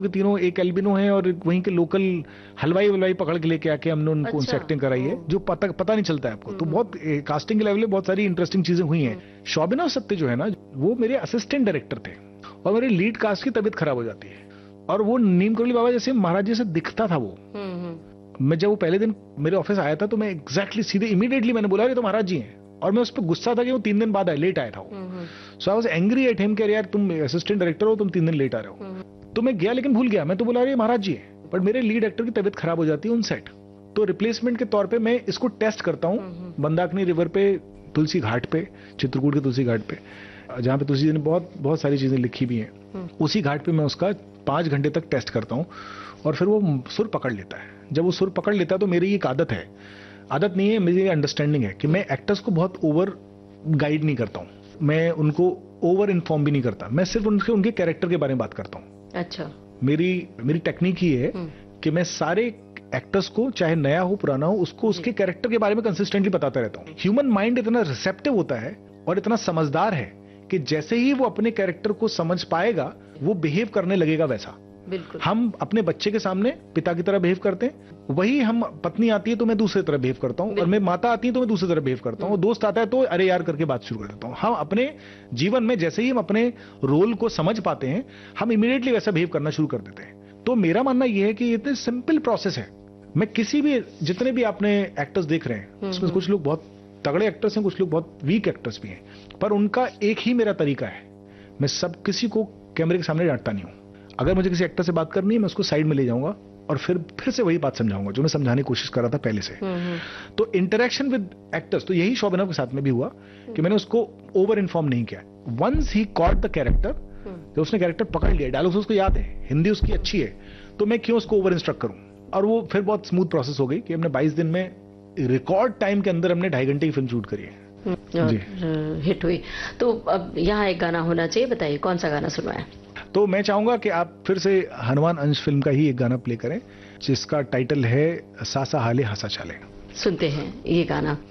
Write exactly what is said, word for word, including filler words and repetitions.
तीनों एक एल्बिनो है और वहीं के लोकल हलवाई वलवाई पकड़ के लेके आके हमने उनको उनसे एक्टिंग कराई है, जो पता पता नहीं चलता है आपको। तो बहुत कास्टिंग के लेवल पे बहुत सारी इंटरेस्टिंग चीजें हुई हैं। शोभना सत्य जो है ना, वो मेरे असिस्टेंट डायरेक्टर थे और मेरे लीड कास्ट की तबीयत खराब हो जाती है और वो नीम करौली बाबा जैसे महाराज जी से दिखता था वो। मैं जब वो पहले दिन मेरे ऑफिस आया था तो मैं एग्जैक्टली सीधे इमीडिएटली मैंने बोला, ये तो महाराज जी हैं। और मैं उस पर गुस्सा था कि वो तीन दिन बाद आए, लेट आया था वो। सो I was angry at him कि यार तुम असिस्टेंट डायरेक्टर हो, तुम तीन दिन लेट आ रहे हो। तो मैं गया लेकिन भूल गया, मैं तो बोला ये महाराज जी है, पर मेरे लीड एक्टर की तबीयत खराब हो जाती है उन सेट। तो रिप्लेसमेंट के तौर पे मैं इसको टेस्ट करता हूँ मंदाकिनी रिवर पे, तुलसी घाट पे, चित्रकूट के तुलसी घाट पे, जहाँ पे तुलसी जी ने बहुत बहुत सारी चीजें लिखी भी हैं। उसी घाट पे मैं उसका पांच घंटे तक टेस्ट करता हूँ और फिर वो सुर पकड़ लेता है। जब वो सुर पकड़ लेता है तो मेरी एक आदत है, आदत नहीं है, मेरी अंडरस्टैंडिंग है कि मैं एक्टर्स को बहुत ओवर गाइड नहीं करता हूँ, मैं उनको ओवर इन्फॉर्म भी नहीं करता, मैं सिर्फ उनके उनके कैरेक्टर के बारे में बात करता हूँ। अच्छा। मेरी मेरी टेक्निक ही है कि मैं सारे एक्टर्स को, चाहे नया हो पुराना हो, उसको उसके कैरेक्टर के बारे में कंसिस्टेंटली बताता रहता हूँ। ह्यूमन माइंड इतना रिसेप्टिव होता है और इतना समझदार है कि जैसे ही वो अपने कैरेक्टर को समझ पाएगा वो बिहेव करने लगेगा वैसा। बिल्कुल। हम अपने बच्चे के सामने पिता की तरह बिहेव करते हैं, वही हम पत्नी आती है तो मैं दूसरी तरह बिहेव करता हूँ, और मैं माता आती है तो मैं दूसरी तरह बिहेव करता हूँ, दोस्त आता है तो अरे यार करके बात शुरू कर देता हूँ। हम अपने जीवन में जैसे ही हम अपने रोल को समझ पाते हैं हम इमीडिएटली वैसा बिहेव करना शुरू कर देते हैं। तो मेरा मानना यह है कि ये इतनी सिंपल प्रोसेस है। मैं किसी भी, जितने भी आपने एक्टर्स देख रहे हैं उसमें कुछ लोग बहुत तगड़े एक्टर्स हैं, कुछ लोग बहुत वीक एक्टर्स भी हैं, पर उनका एक ही मेरा तरीका है, मैं सब किसी को कैमरे के सामने डांटता नहीं हूं। अगर मुझे किसी एक्टर से बात करनी है मैं उसको साइड में ले जाऊंगा और फिर फिर से वही बात समझाऊंगा जो मैं समझाने की कोशिश कर रहा था पहले से। तो इंटरेक्शन विद एक्टर्स, तो यही शोभना के साथ में भी हुआ कि मैंने उसको ओवर इन्फॉर्म नहीं किया। Once he caught the character, जब उसने कैरेक्टर पकड़ लिया, डायलॉग्स उसको याद है, हिंदी उसकी अच्छी है, तो मैं क्यों उसको ओवर इंस्ट्रक्ट करूं। और वो फिर बहुत स्मूथ प्रोसेस हो गई कि हमने बाईस दिन में रिकॉर्ड टाइम के अंदर हमने ढाई घंटे की फिल्म शूट करी है और हिट हुई। तो अब यहाँ एक गाना होना चाहिए, बताइए कौन सा गाना सुनवाएं? तो मैं चाहूंगा कि आप फिर से हनुमान अंश फिल्म का ही एक गाना प्ले करें जिसका टाइटल है सासा हाले हंसा चाले। सुनते हैं ये गाना।